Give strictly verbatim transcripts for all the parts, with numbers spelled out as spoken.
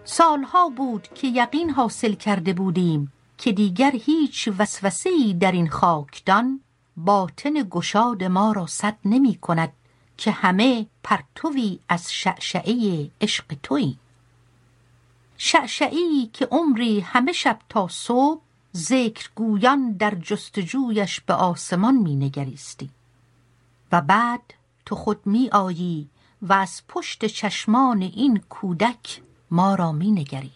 سالها بود که یقین حاصل کرده بودیم که دیگر هیچ وسوسه‌ای در این خاکدان باطن گشاد ما را سد نمی کند که همه پرتوی از شعشعه عشق تویی. شعشعه‌ای که عمری همه شب تا صبح ذکر گویان در جستجویش به آسمان می نگریستی و بعد تو خود می آیی و از پشت چشمان این کودک ما را می نگری.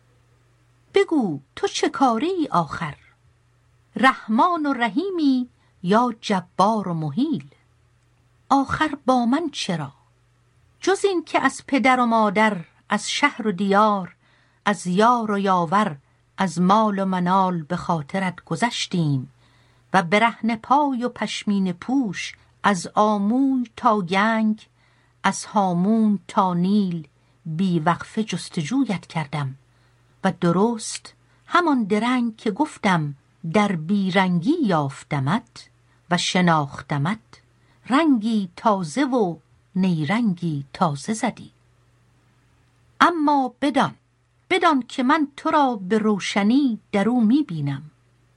بگو تو چه کاری آخر؟ رحمان و رحیمی یا جبار و مهیل؟ آخر با من چرا؟ جز این که از پدر و مادر، از شهر و دیار، از یار و یاور، از مال و منال به خاطرت گذشتیم و برهنه پای و پشمین پوش از آموی تا گنگ، از هامون تا نیل بی وقفه جستجویت کردم و درست همان درنگ که گفتم در بیرنگی یافتمت و شناختمت، رنگی تازه و نیرنگی تازه زدی. اما بدان بدان که من تو را به روشنی در او می بینم،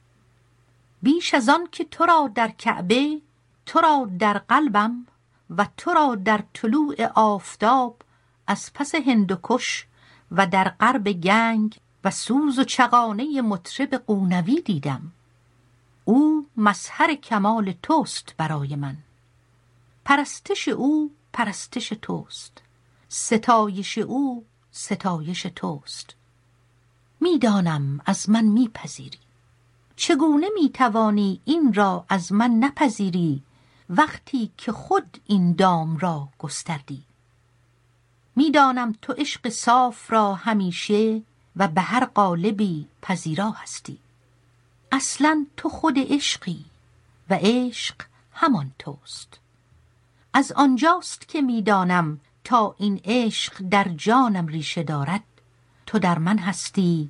بیش از آن که تو را در کعبه، تو را در قلبم و تو را در طلوع آفتاب از پس هندوکش و در غرب گنگ و سوز و چغانه مطرب قونوی دیدم. او مظهر کمال توست برای من، پرستش او پرستش توست، ستایش او ستایش توست. میدانم از من میپذیری، چگونه میتوانی این را از من نپذیری وقتی که خود این دام را گستردی؟ میدانم تو عشق صاف را همیشه و به هر قالبی پذیرا هستی. اصلا تو خود عشقی و عشق همان توست. از آنجاست که میدانم تا این عشق در جانم ریشه دارد، تو در من هستی